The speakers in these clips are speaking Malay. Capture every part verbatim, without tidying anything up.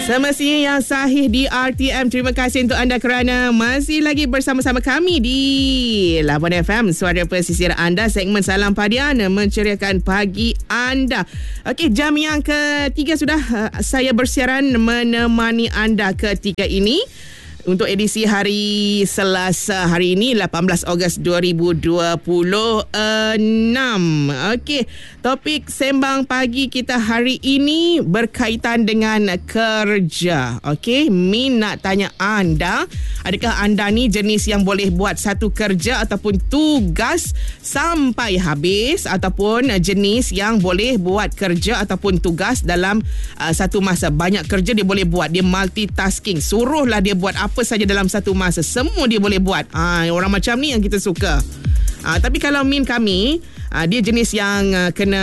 Semestinya yang sahih di R T M. Terima kasih untuk anda kerana masih lagi bersama-sama kami di Labuan F M, suara pesisir anda, segmen Salam Padian menceriakan pagi anda. Okey, jam yang ketiga sudah uh, saya bersiaran menemani anda ketika ini untuk edisi hari Selasa hari ini lapan belas Ogos dua ribu dua puluh enam. Okey, topik sembang pagi kita hari ini berkaitan dengan kerja. Okey, Min nak tanya anda, adakah anda ni jenis yang boleh buat satu kerja ataupun tugas sampai habis, ataupun jenis yang boleh buat kerja ataupun tugas dalam uh, satu masa? Banyak kerja dia boleh buat, dia multitasking, suruhlah dia buat apa apa saja dalam satu masa, semua dia boleh buat. Ha, orang macam ni yang kita suka. Ha, tapi kalau Min kami, ha, dia jenis yang uh, kena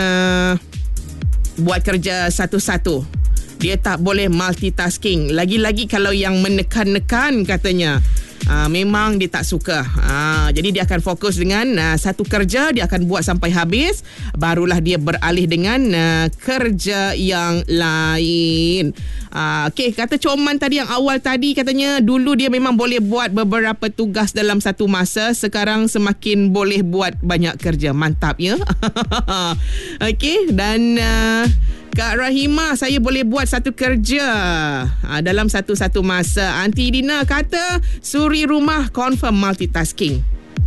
buat kerja satu-satu. Dia tak boleh multitasking. Lagi-lagi kalau yang menekan-nekan katanya, Uh, memang dia tak suka. uh, Jadi dia akan fokus dengan uh, satu kerja, dia akan buat sampai habis, barulah dia beralih dengan uh, kerja yang lain. uh, Okey, kata Coman tadi yang awal tadi, katanya dulu dia memang boleh buat beberapa tugas dalam satu masa, sekarang semakin boleh buat banyak kerja. Mantap ya. Okey, dan uh, Kak Rahimah, saya boleh buat satu kerja ha, dalam satu-satu masa. Aunty Dina kata suri rumah confirm multitasking.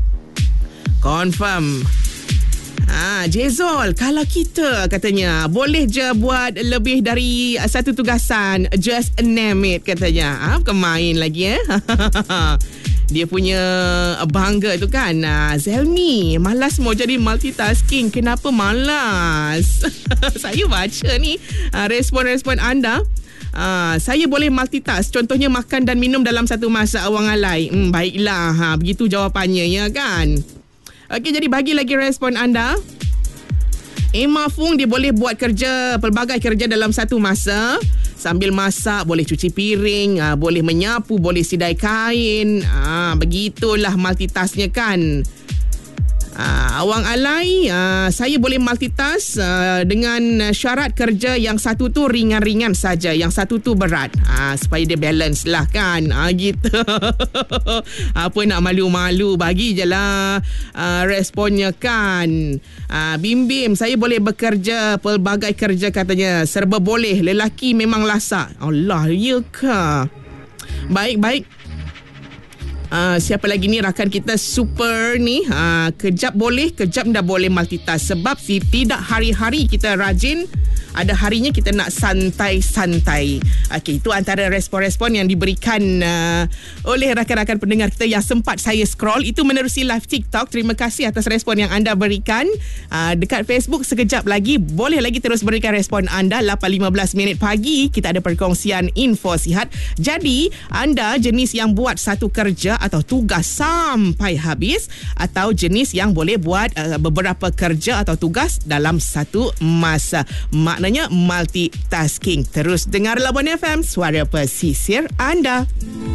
Confirm. Ah, Jezol, kalau kita katanya boleh je buat lebih dari satu tugasan, just name it katanya. Ah, bukan main lagi eh. Dia punya bangga tu kan, uh, Zelmi malas mau jadi multitasking. Kenapa malas? Saya baca ni uh, respon-respon anda. uh, Saya boleh multitask, contohnya makan dan minum dalam satu masa, awang alai. hmm, Baiklah, ha, begitu jawapannya ya kan. Okey, jadi bagi lagi respon anda. Emma Fung, dia boleh buat kerja, pelbagai kerja dalam satu masa. Sambil masak, boleh cuci piring, aa, boleh menyapu, boleh sidai kain. Aa, begitulah multitasknya kan. Aa, Awang Alai, aa, saya boleh multitask aa, dengan syarat kerja yang satu tu ringan-ringan saja, yang satu tu berat. Aa, supaya dia balance lah kan. Aa, gitu. Apa nak malu-malu, bagi je lah aa, responnya kan. Aa, Bim Bim, saya boleh bekerja pelbagai kerja katanya, serba boleh. Lelaki memang lasak. Allah, ya ke? Baik-baik. Uh, siapa lagi ni rakan kita super ni, uh, kejap boleh, kejap dah boleh multitask. Sebab si tidak hari-hari kita rajin, ada harinya kita nak santai-santai. Okey, itu antara respon-respon yang diberikan uh, oleh rakan-rakan pendengar kita yang sempat saya scroll. Itu menerusi live TikTok. Terima kasih atas respon yang anda berikan. uh, Dekat Facebook sekejap lagi, boleh lagi terus berikan respon anda. Lapan lima belas minit pagi kita ada perkongsian info sihat. Jadi anda jenis yang buat satu kerja atau tugas sampai habis, atau jenis yang boleh buat uh, beberapa kerja atau tugas dalam satu masa, maknanya multitasking. Terus dengar Labuan F M, suara pesisir anda.